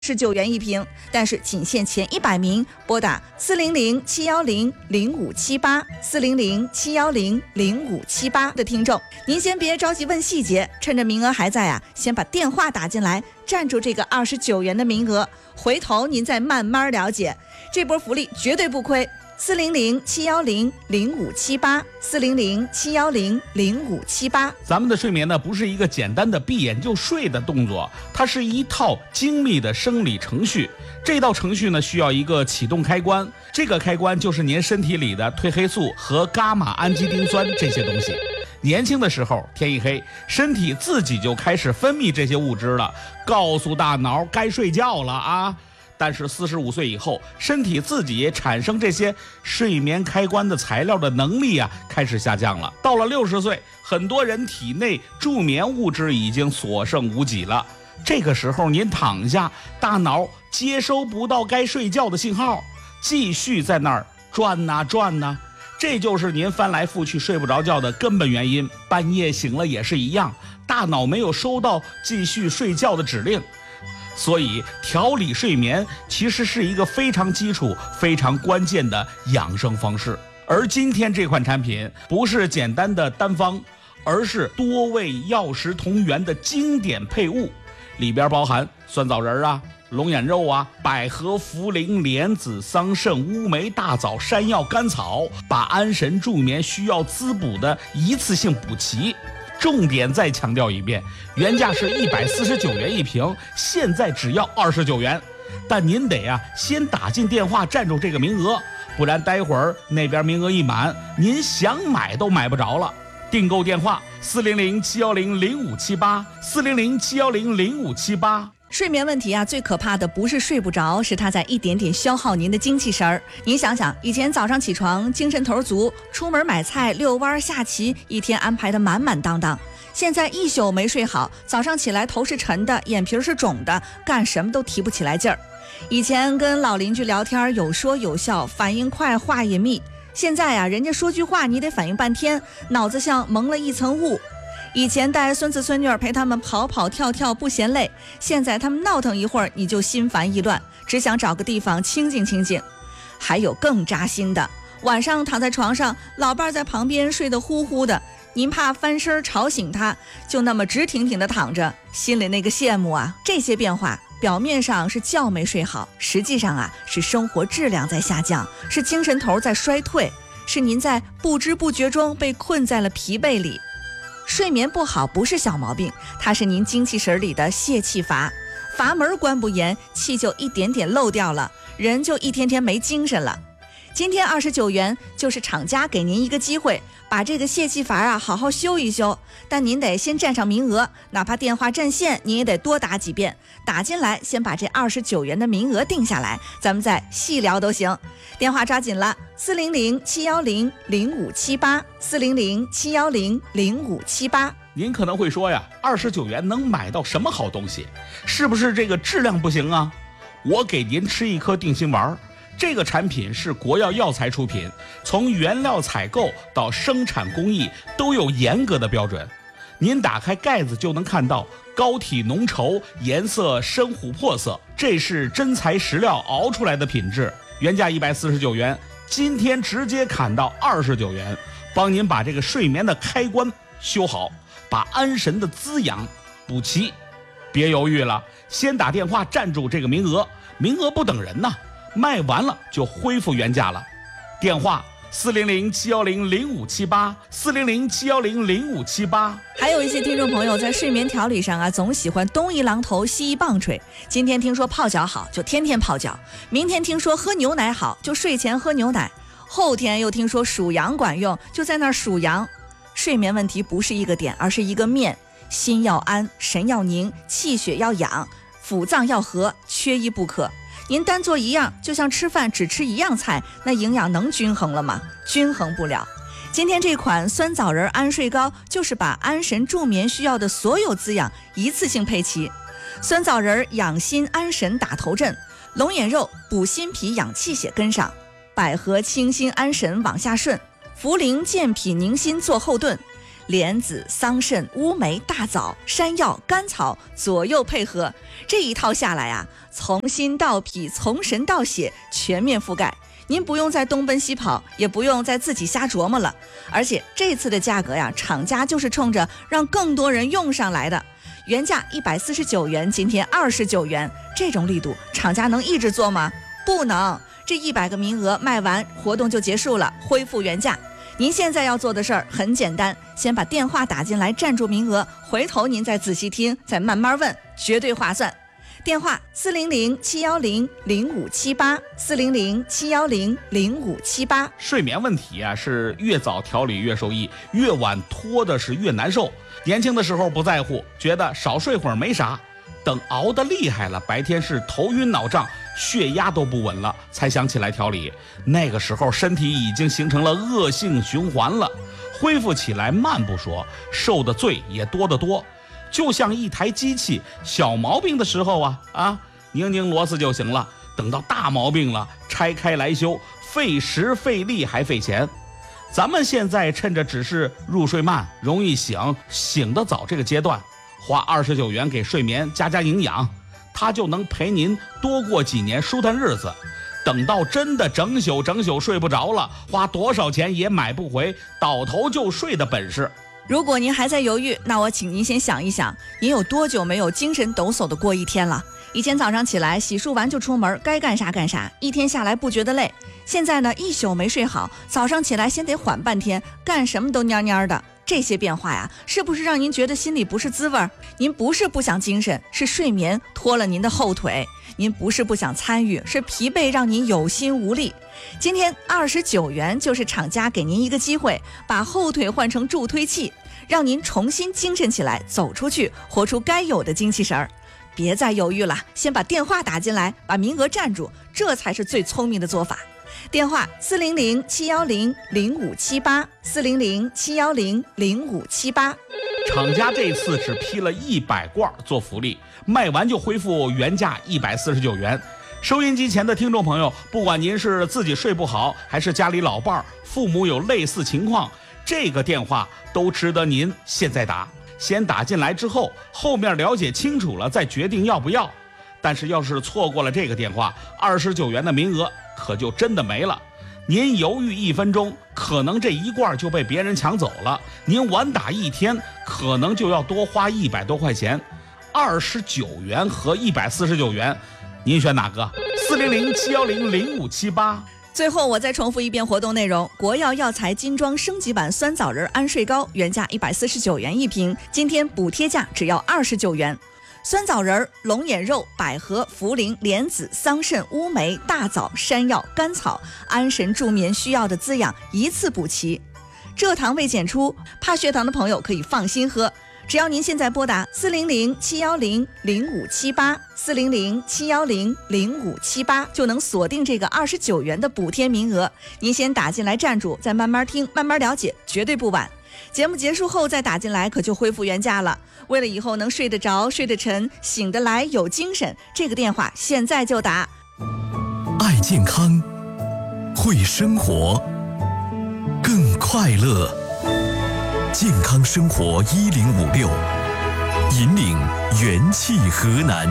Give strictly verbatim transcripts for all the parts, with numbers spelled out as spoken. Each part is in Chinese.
是九元一瓶，但是仅限前一百名拨打四零零七幺零零五七八四零零七幺零零五七八的听众，您先别着急问细节，趁着名额还在啊，先把电话打进来，占住这个二十九元的名额，回头您再慢慢了解，这波福利绝对不亏。四零零七幺零零五七八四零零七幺零零五七八。 咱们的睡眠呢，不是一个简单的闭眼就睡的动作，它是一套精密的生理程序。这道程序呢，需要一个启动开关，这个开关就是您身体里的褪黑素和伽马氨基丁酸这些东西。年轻的时候，天一黑，身体自己就开始分泌这些物质了，告诉大脑该睡觉了啊。但是四十五岁以后，身体自己也产生这些睡眠开关的材料的能力啊，开始下降了。到了六十岁，很多人体内助眠物质已经所剩无几了。这个时候您躺下，大脑接收不到该睡觉的信号，继续在那儿转呐转呐，这就是您翻来覆去睡不着觉的根本原因。半夜醒了也是一样，大脑没有收到继续睡觉的指令。所以调理睡眠其实是一个非常基础非常关键的养生方式。而今天这款产品不是简单的单方，而是多味药食同源的经典配物，里边包含酸枣仁啊、龙眼肉啊、百合、茯苓、莲子、桑葚、乌梅、大枣、山药、甘草，把安神助眠需要滋补的一次性补齐。重点再强调一遍，原价是一百四十九元一瓶，现在只要二十九元。但您得啊先打进电话占住这个名额，不然待会儿那边名额一满，您想买都买不着了。订购电话四零零七幺零零五七八四零零七幺零零五七八。 睡眠问题啊，最可怕的不是睡不着，是它在一点点消耗您的精气神儿。您想想，以前早上起床精神头足，出门买菜、遛弯、下棋，一天安排的满满当当。现在一宿没睡好，早上起来头是沉的，眼皮是肿的，干什么都提不起来劲儿。以前跟老邻居聊天有说有笑，反应快，话也密。现在啊，人家说句话你得反应半天，脑子像蒙了一层雾。以前带孙子孙女陪他们跑跑跳跳不嫌累，现在他们闹腾一会儿你就心烦意乱，只想找个地方清静清静。还有更扎心的，晚上躺在床上，老伴在旁边睡得呼呼的，您怕翻身吵醒他，就那么直挺挺的躺着，心里那个羡慕啊。这些变化表面上是觉没睡好，实际上啊是生活质量在下降，是精神头在衰退，是您在不知不觉中被困在了疲惫里。睡眠不好不是小毛病，它是您精气神里的泄气阀，阀门关不严，气就一点点漏掉了，人就一天天没精神了。今天二十九元就是厂家给您一个机会，把这个泄气阀啊好好修一修，但您得先占上名额，哪怕电话占线您也得多打几遍，打进来先把这二十九元的名额定下来，咱们再细聊都行。电话抓紧了，四零零七幺零零五七八四零零七幺零零五七八。 您可能会说呀，二十九元能买到什么好东西？是不是这个质量不行啊？我给您吃一颗定心丸。这个产品是国药药材出品，从原料采购到生产工艺都有严格的标准。您打开盖子就能看到膏体浓稠，颜色深琥珀色，这是真材实料熬出来的品质。原价一百四十九元，今天直接砍到二十九元，帮您把这个睡眠的开关修好，把安神的滋养补齐。别犹豫了，先打电话占住这个名额，名额不等人呐，卖完了就恢复原价了。电话四零零七幺零零五七八四零零七幺零零五七八。 还有一些听众朋友在睡眠调理上啊，总喜欢东一榔头西一棒槌。今天听说泡脚好，就天天泡脚；明天听说喝牛奶好，就睡前喝牛奶；后天又听说数羊管用，就在那儿数羊。睡眠问题不是一个点，而是一个面。心要安，神要宁，气血要养，腑脏要和，缺一不可。您单做一样，就像吃饭只吃一样菜，那营养能均衡了吗？均衡不了。今天这款酸枣仁安睡膏就是把安神助眠需要的所有滋养一次性配齐。酸枣仁养心安神打头阵，龙眼肉补心脾养气血跟上，百合清心安神往下顺，茯苓健脾宁心做后盾， 莲子、桑葚、乌梅、大枣、山药、甘草左右配合，这一套下来啊，从心到脾，从神到血，全面覆盖。您不用再东奔西跑，也不用再自己瞎琢磨了。而且这次的价格呀，厂家就是冲着让更多人用上来的。原价一百四十九元，今天二十九元，这种力度，厂家能一直做吗？不能。这一百个名额卖完，活动就结束了，恢复原价。您现在要做的事儿很简单，先把电话打进来占住名额，回头您再仔细听，再慢慢问，绝对划算。电话四零零七幺零零五七八，四零零七幺零零五七八。 睡眠问题啊，是越早调理越受益，越晚拖的是越难受。年轻的时候不在乎，觉得少睡会儿没啥，等熬得厉害了，白天是头晕脑胀，血压都不稳了，才想起来调理。那个时候身体已经形成了恶性循环了，恢复起来慢不说，受的罪也多得多。就像一台机器，小毛病的时候啊啊，拧拧螺丝就行了，等到大毛病了，拆开来修，费时费力还费钱。咱们现在趁着只是入睡慢、容易醒、醒得早这个阶段，花二十九元给睡眠加加营养，它就能陪您多过几年舒坦日子。等到真的整宿整宿睡不着了，花多少钱也买不回倒头就睡的本事。 如果您还在犹豫，那我请您先想一想，您有多久没有精神抖擞的过一天了？以前早上起来洗漱完就出门，该干啥干啥，一天下来不觉得累。现在呢，一宿没睡好，早上起来先得缓半天，干什么都蔫蔫的。这些变化呀，是不是让您觉得心里不是滋味？您不是不想精神，是睡眠拖了您的后腿；您不是不想参与，是疲惫让您有心无力。今天二十九元就是厂家给您一个机会，把后腿换成助推器，让您重新精神起来，走出去，活出该有的精气神儿。别再犹豫了，先把电话打进来，把名额占住，这才是最聪明的做法。电话四零零七幺零零五七八，四零零七幺零零五七八。 厂家这次只批了一百罐做福利，卖完就恢复原价一百四十九元。收音机前的听众朋友，不管您是自己睡不好，还是家里老伴儿、父母有类似情况，这个电话都值得您现在打。先打进来之后，后面了解清楚了再决定要不要。但是要是错过了这个电话，二十九元的名额可就真的没了。您犹豫一分钟，可能这一罐就被别人抢走了；您晚打一天，可能就要多花一百多块钱。二十九元和一百四十九元，您选哪个？四零零七幺零零五七八。 最后我再重复一遍活动内容：国药药材精装升级版酸枣仁安睡膏，原价一百四十九元一瓶，今天补贴价只要二十九元。酸枣仁、龙眼肉、百合、茯苓、莲子、桑葚、乌梅、大枣、山药、甘草，安神助眠需要的滋养一次补齐。蔗糖未检出，怕血糖的朋友可以放心喝。只要您现在拨打四零零七幺零零五七八，四零零七幺零零五七八，就能锁定这个二十九元的补贴名额。您先打进来站住，再慢慢听，慢慢了解，绝对不晚。节目结束后再打进来，可就恢复原价了。为了以后能睡得着、睡得沉、醒得来、有精神，这个电话现在就打。 爱健康，会生活，更快乐。健康生活一零五六，引领元气河南。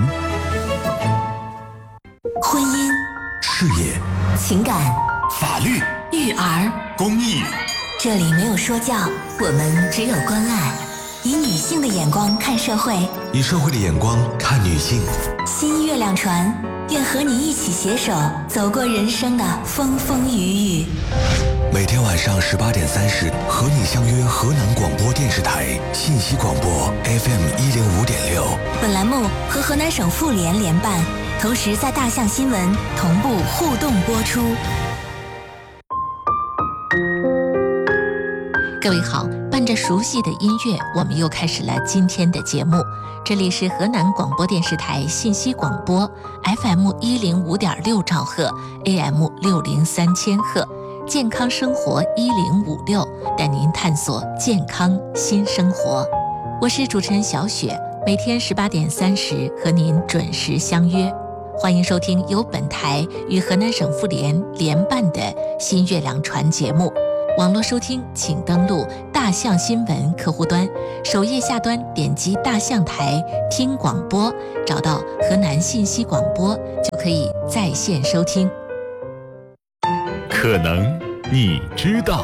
婚姻、 事业、 情感、 法律、 育儿、 公益， 这里没有说教，我们只有关爱。以女性的眼光看社会， 以社会的眼光看女性。 新月亮船愿和你一起携手走过人生的风风雨雨。 每天晚上十八点三十，和你相约河南广播电视台信息广播 F M 一零五点六。 本栏目和河南省妇联联办，同时在大象新闻同步互动播出。 各位好，伴着熟悉的音乐，我们又开始了今天的节目。这里是河南广播电视台信息广播 F M 一零五点六兆赫 A M 六零三千赫。健康生活一零五六，带您探索健康新生活。我是主持人小雪，每天十八点三十和您准时相约。欢迎收听由本台与河南省妇联联办的新月亮船节目。 网络收听请登录大象新闻客户端，首页下端点击大象台听广播，找到河南信息广播就可以在线收听。 可能你知道，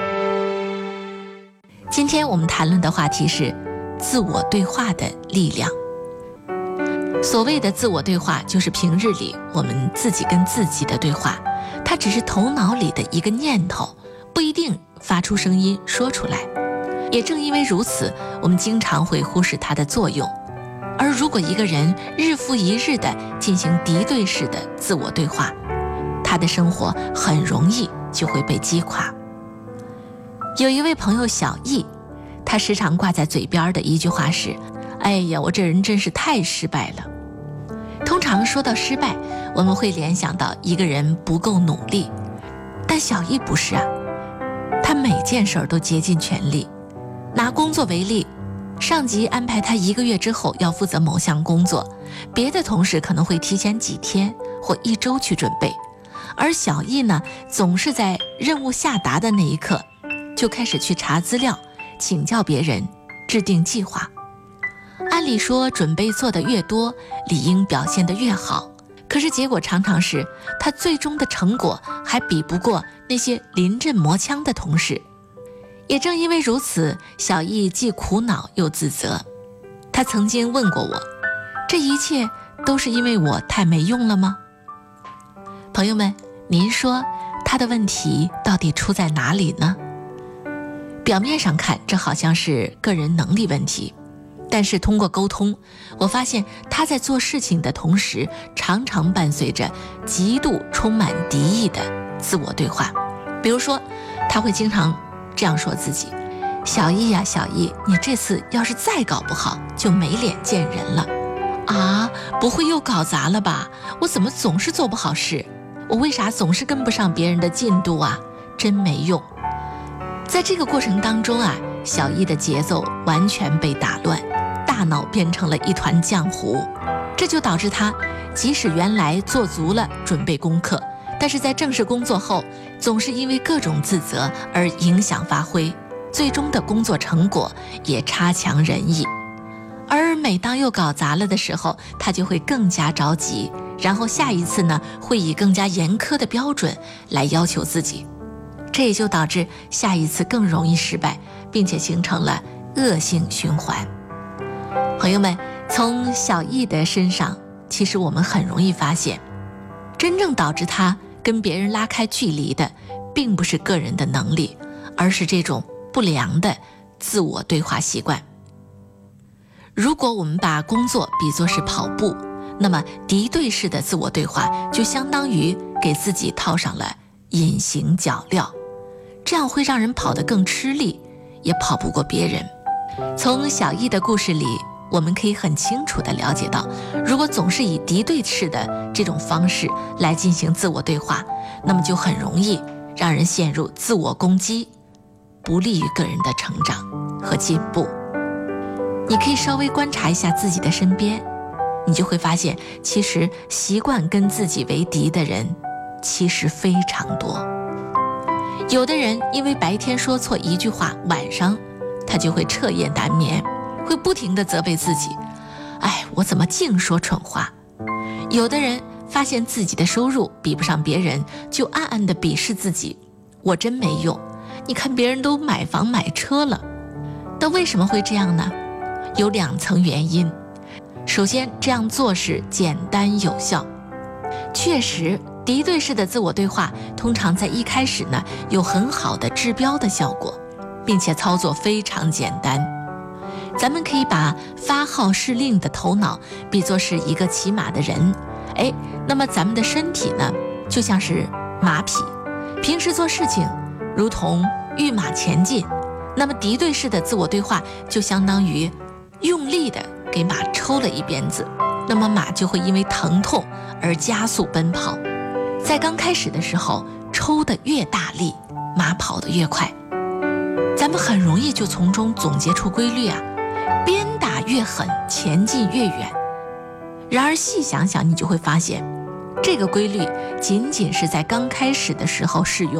今天我们谈论的话题是自我对话的力量。所谓的自我对话，就是平日里我们自己跟自己的对话，它只是头脑里的一个念头，不一定发出声音说出来。也正因为如此，我们经常会忽视它的作用。而如果一个人日复一日地进行敌对式的自我对话，他的生活很容易就会被击垮。有一位朋友小易，他时常挂在嘴边的一句话是：哎呀，我这人真是太失败了。通常说到失败，我们会联想到一个人不够努力，但小易不是啊，他每件事都竭尽全力。拿工作为例，上级安排他一个月之后要负责某项工作，别的同事可能会提前几天或一周去准备，而小易呢，总是在任务下达的那一刻就开始去查资料，请教别人，制定计划。按理说准备做得越多，理应表现得越好，可是结果常常是他最终的成果还比不过那些临阵磨枪的同事。也正因为如此，小易既苦恼又自责。他曾经问过我，这一切都是因为我太没用了吗？朋友们，您说他的问题到底出在哪里呢？表面上看，这好像是个人能力问题，但是通过沟通，我发现他在做事情的同时，常常伴随着极度充满敌意的自我对话。比如说，他会经常这样说自己：小易呀，小易，你这次要是再搞不好，就没脸见人了。啊，不会又搞砸了吧？我怎么总是做不好事？我为啥总是跟不上别人的进度啊？真没用。在这个过程当中啊，小易的节奏完全被打乱，大脑变成了一团浆糊，这就导致他即使原来做足了准备功课，但是在正式工作后，总是因为各种自责而影响发挥，最终的工作成果也差强人意。而每当又搞砸了的时候，他就会更加着急，然后下一次呢，会以更加严苛的标准来要求自己，这也就导致下一次更容易失败，并且形成了恶性循环。朋友们，从小易的身上，其实我们很容易发现，真正导致他跟别人拉开距离的，并不是个人的能力，而是这种不良的自我对话习惯。如果我们把工作比作是跑步，那么敌对式的自我对话就相当于给自己套上了隐形脚镣，这样会让人跑得更吃力，也跑不过别人。从小易的故事里，我们可以很清楚地了解到，如果总是以敌对式的这种方式来进行自我对话，那么就很容易让人陷入自我攻击，不利于个人的成长和进步。你可以稍微观察一下自己的身边，你就会发现，其实习惯跟自己为敌的人其实非常多。有的人因为白天说错一句话，晚上他就会彻夜难眠，会不停地责备自己，哎，我怎么净说蠢话。有的人发现自己的收入比不上别人，就暗暗地鄙视自己，我真没用，你看别人都买房买车了。但为什么会这样呢？有两层原因。首先，这样做是简单有效。确实，敌对式的自我对话通常在一开始呢，有很好的治标的效果，并且操作非常简单。咱们可以把发号施令的头脑比作是一个骑马的人，哎，那么咱们的身体呢，就像是马匹，平时做事情如同御马前进。那么敌对式的自我对话就相当于用力的给马抽了一鞭子，那么马就会因为疼痛而加速奔跑。在刚开始的时候，抽得越大力，马跑得越快。咱们很容易就从中总结出规律啊，鞭打越狠，前进越远。然而细想想，你就会发现，这个规律仅仅是在刚开始的时候适用，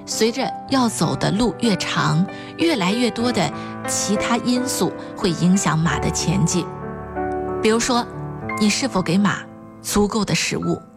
随着要走的路越长，越来越多的其他因素会影响马的前进。比如说，你是否给马足够的食物？